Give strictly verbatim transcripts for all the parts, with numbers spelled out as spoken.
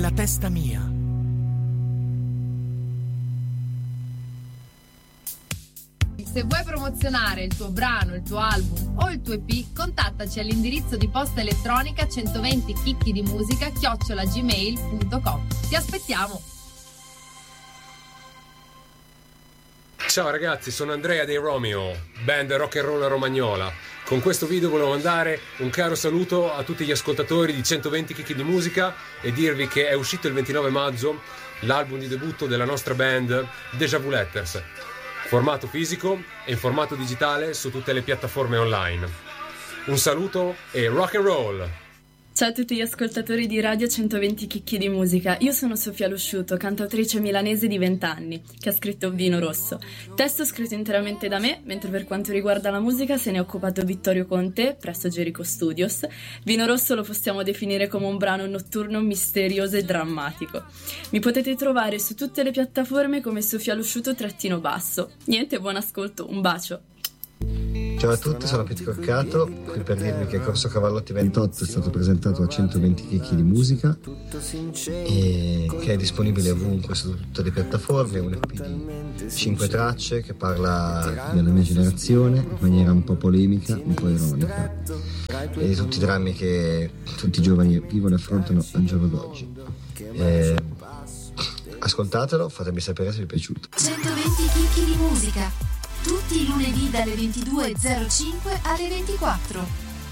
nella testa mia. Se vuoi promozionare il tuo brano, il tuo album o il tuo E P, contattaci all'indirizzo di posta elettronica centoventi chicchi di musica chiocciola gmail punto com. Ti aspettiamo! Ciao ragazzi, sono Andrea dei Romeo, band rock and roll romagnola. Con questo video volevo mandare un caro saluto a tutti gli ascoltatori di centoventi chicchi di musica e dirvi che è uscito il ventinove maggio l'album di debutto della nostra band Deja Vu Letters, formato fisico e in formato digitale su tutte le piattaforme online. Un saluto e rock and roll! Ciao a tutti gli ascoltatori di Radio centoventi Chicchi di Musica, io sono Sofia Lusciuto, cantautrice milanese di venti anni, che ha scritto Vino Rosso. Testo scritto interamente da me, mentre per quanto riguarda la musica se ne è occupato Vittorio Conte, presso Jericho Studios. Vino Rosso lo possiamo definire come un brano notturno, misterioso e drammatico. Mi potete trovare su tutte le piattaforme come Sofia Lusciuto trattino basso. Niente, buon ascolto, un bacio! Ciao a tutti, sono Pietro Corcato, qui per dirvi che Corso Cavallotti ventotto è stato presentato a centoventi chicchi di musica e che è disponibile ovunque su tutte le piattaforme, un E P di cinque tracce che parla della mia generazione in maniera un po' polemica, un po' ironica e di tutti i drammi che tutti i giovani vivono e affrontano al giorno d'oggi. E ascoltatelo, fatemi sapere se vi è piaciuto. centoventi chicchi di musica, tutti i lunedì dalle ventidue e zero cinque alle ventiquattro.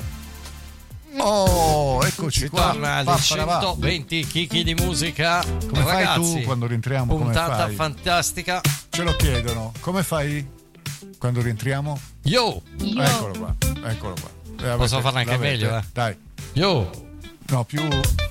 Oh, eccoci qua. Torna alle centoventi chicchi di musica. Come Ragazzi, fai tu quando rientriamo? Puntata come fai? fantastica. Ce lo chiedono. Come fai quando rientriamo? Yo! Yo. Eccolo qua, eccolo qua. Eh, Posso avete- farlo anche l'avete? meglio, eh? Dai. Yo! No, più.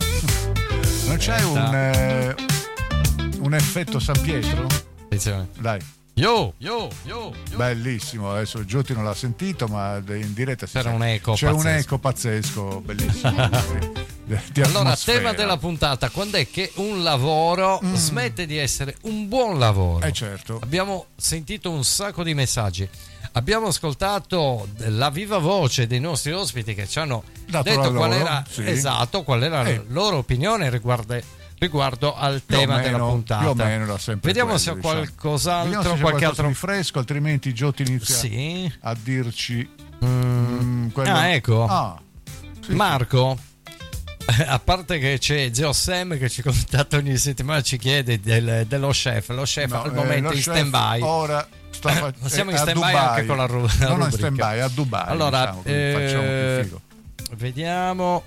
Non c'è un, eh, un effetto San Pietro? Attenzione. Dai. Yo, yo, yo, yo. Bellissimo, adesso Giuti non l'ha sentito, ma in diretta si C'era sente. un eco C'è pazzesco. un eco pazzesco, bellissimo. di, di Allora, atmosfera. tema della puntata: quando è che un lavoro mm. smette di essere un buon lavoro? Eh certo. Abbiamo sentito un sacco di messaggi. Abbiamo ascoltato la viva voce dei nostri ospiti che ci hanno Dato detto la qual loro, era sì. esatto, qual era Eh. la loro opinione riguardo riguardo al Più o tema meno, della puntata. più o meno era sempre Vediamo quello, se ho diciamo. qualcos'altro, Vediamo se c'è qualche qualcosa altro di fresco, altrimenti Gioti inizia Sì. a dirci Mm. mm, quello- Ah, ecco. Ah, sì, Marco, a parte che c'è Zio Sam che ci contatta ogni settimana, ci chiede del- dello chef. Lo chef no, al eh, momento lo in chef stand-by. Ora sta fa- Siamo è in a stand-by Dubai. anche con la, ru- la non rubrica. in stand-by, a Dubai. Allora, diciamo, quindi facciamo eh, più figo. vediamo.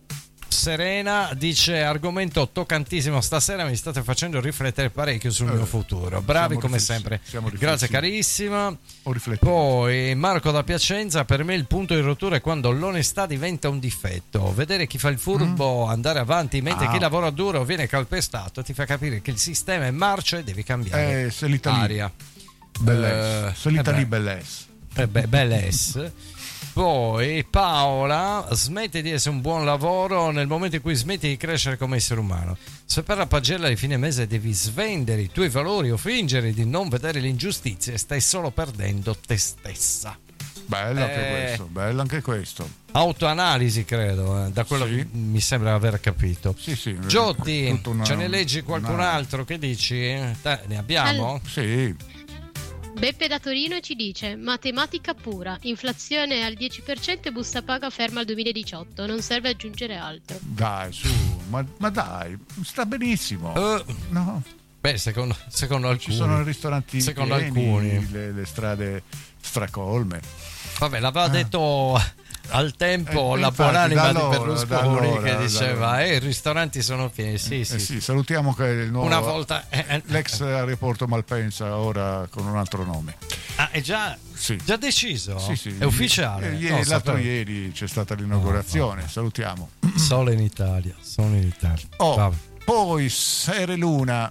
Serena dice: argomento toccantissimo stasera, mi state facendo riflettere parecchio sul Eh, mio futuro. Bravi siamo come riflessi- sempre. siamo Grazie riflessivi. carissima. Ho riflettuto. Poi Marco da Piacenza: per me il punto di rottura è quando l'onestà diventa un difetto. Vedere chi fa il furbo andare avanti mentre Ah. chi lavora duro viene calpestato ti fa capire che il sistema è marcio e devi cambiare Eh, se l'Italia aria. bellezza. Eh, se l'Italia eh beh. bellezza. Eh beh, bell'es. Poi Paola: smette di essere un buon lavoro nel momento in cui smetti di crescere come essere umano. Se per la pagella di fine mese devi svendere i tuoi valori o fingere di non vedere le ingiustizie, stai solo perdendo te stessa. Bello anche Eh. questo, bello anche questo. Autoanalisi, credo, eh, da quello Sì. che mi sembra aver capito. Sì, sì. Giotti, Tutta una- ce ne leggi qualcun una- altro? Che dici? Eh, Ne abbiamo? Sì. Beppe da Torino ci dice: matematica pura, inflazione al dieci per cento e busta paga ferma al duemiladiciotto, non serve aggiungere altro. Dai, su, ma, ma dai, sta benissimo. Eh, No, beh, secondo, secondo alcuni. ci sono ristoranti Secondo pieni, alcuni. le, le strade stracolme. Vabbè, l'aveva detto al tempo Eh, la infatti, buonanima da di allora, Berlusconi da allora, che da diceva allora. eh, i ristoranti sono pieni. Sì, Eh sì. sì, salutiamo che il nuovo, Una volta eh, eh, l'ex aeroporto Malpensa ora con un altro nome. ah, è già, Sì. già deciso? Sì, sì. È ufficiale? Eh, ieri- No, l'altro sapevo. ieri c'è stata l'inaugurazione, salutiamo. Solo in Italia, solo in Italia. Oh, Vabbè. poi Sere Luna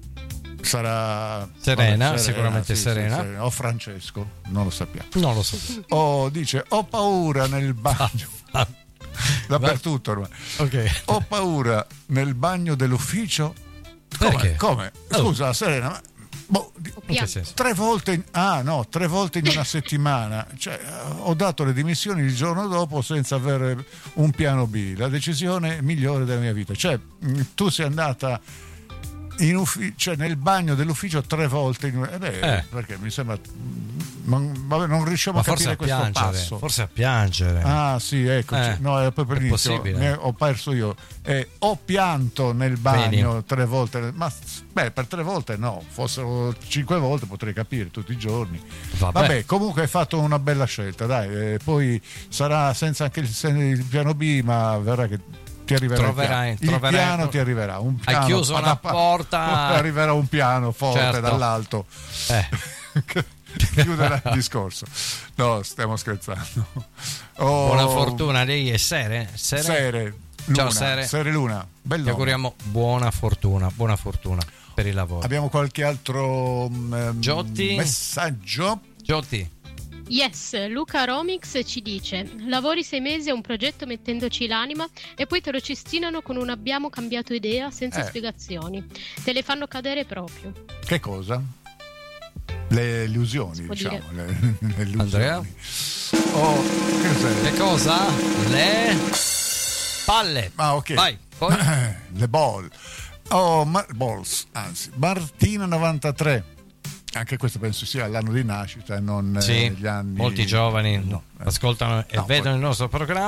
sarà Serena, vabbè, sicuramente sì, Serena. sì, Serena. O Francesco, non lo sappiamo. Non lo so. Oh, dice ho paura nel bagno. Ah, Dappertutto ormai. ok. Ho paura nel bagno dell'ufficio. Come? Perché? Come? Oh. Scusa, Serena, ma Boh, In che senso? tre volte in, ah no tre volte in una settimana, cioè, ho dato le dimissioni il giorno dopo senza avere un piano B, la decisione migliore della mia vita. Cioè tu sei andata in ufficio, cioè nel bagno dell'ufficio tre volte in, eh beh, Eh. perché mi sembra non, vabbè, non riusciamo Ma a capire forse a questo piangere, passo. forse a piangere. Ah sì, ecco, Eh, no, è proprio è l'inizio. possibile. Ne ho perso io. Eh, ho pianto nel bagno Vedi. tre volte, ma beh, per tre volte no, fossero cinque volte potrei capire tutti i giorni. Vabbè. Vabbè, comunque hai fatto una bella scelta, dai. Eh, poi sarà senza anche il, il piano B, ma verrà che ti arriverà Troverai- il piano. Il troverai- piano ti arriverà. Un Hai piano, chiuso una pa- porta. arriverà un piano forte Certo. dall'alto. Eh. Chiuderà il discorso. No, stiamo scherzando. Oh, Buona fortuna, lei è Sere? Sere? Sere Luna, Ciao Sere. Sere Luna. Bello. Ti auguriamo buona fortuna, buona fortuna per il lavoro. Abbiamo qualche altro um, Giotti? messaggio? Giotti, Yes, Luca Romix ci dice: lavori sei mesi a un progetto mettendoci l'anima e poi te lo cestinano con un abbiamo cambiato idea senza Eh. spiegazioni. Te le fanno cadere proprio. Che cosa? Le illusioni, Si può diciamo. dire. Le, le illusioni. Andrea? Oh, che cos'è? che cosa? Le palle. Ah, ok. Vai, poi. Le ball. Oh, ma- balls, anzi. Martina novantatré. Anche questo penso sia l'anno di nascita e non eh, Sì, gli anni. molti giovani No, eh. ascoltano e No, vedono poi- il nostro programma.